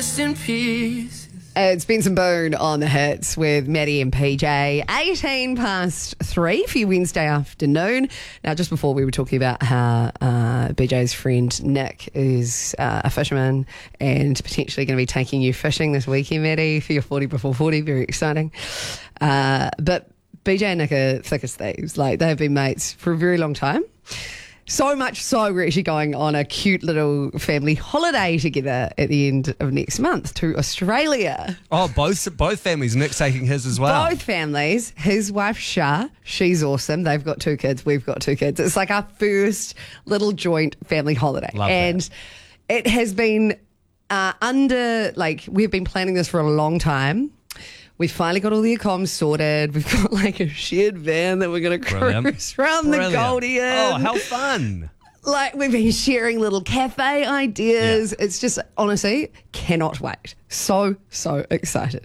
Rest in peace. It's Benson Boone on the hits with Maddie and PJ. 18 past 3 for your Wednesday afternoon. Now, just before we were talking about how BJ's friend Nick is a fisherman and potentially going to be taking you fishing this weekend, Maddie, for your 40 before 40. Very exciting. But BJ and Nick are thick as thieves. Like, they've been mates for a very long time. So much so, we're actually going on a cute little family holiday together at the end of next month to Australia. Oh, both families. Nick's taking his as well. Both families. His wife, Shah, she's awesome. They've got 2 kids. We've got 2 kids. It's like our first little joint family holiday. Love and that. It has been we've been planning this for a long time. We've finally got all the accoms sorted. We've got like a shared van that we're going to cruise around the Goldie in. Oh, how fun. Like, we've been sharing little cafe ideas. Yeah. It's just, honestly, cannot wait. So excited.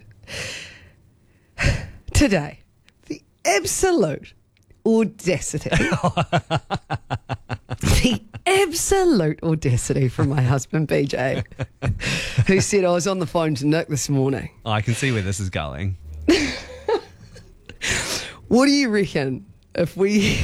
Today, the absolute audacity. The absolute audacity from my husband, BJ, who said I was on the phone to Nick this morning. Oh, I can see where this is going. What do you reckon if we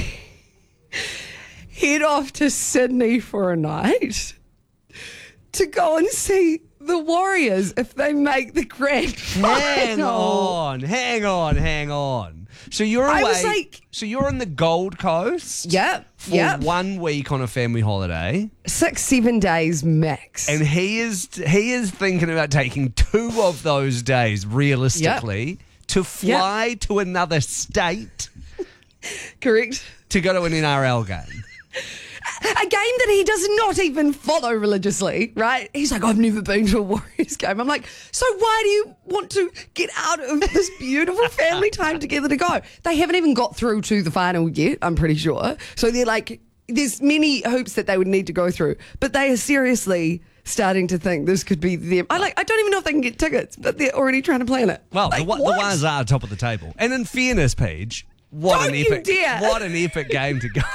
head off to Sydney for a night to go and see the Warriors if they make the grand final? Hang on. So you're away. I was like, so you're on the Gold Coast. Yep. For 1 week on a family holiday. 6-7 days max. And he is thinking about taking 2 of those days realistically to fly to another state. Correct. To go to an NRL game. A game that he does not even follow religiously, right? He's like, I've never been to a Warriors game. I'm like, so why do you want to get out of this beautiful family time together to go? They haven't even got through to the final yet, I'm pretty sure. So they're like, there's many hoops that they would need to go through. But they are seriously starting to think this could be them. I don't even know if they can get tickets, but they're already trying to plan it. Well, like, the Wires are top of the table. And in fairness, Paige, what an epic game to go.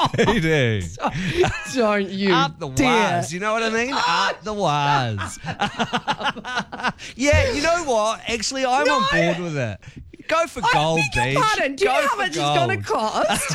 Don't you Up the Wires, you know what I mean? Up the Wires. Yeah, you know what? Actually, I'm on board with it. Go for gold, Pardon, do you know how much it's going to cost?